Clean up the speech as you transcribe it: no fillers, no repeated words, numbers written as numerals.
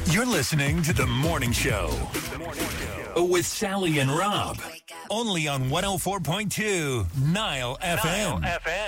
You're listening to The Morning Show with Sally and Rob. Only on 104.2 Nile FM.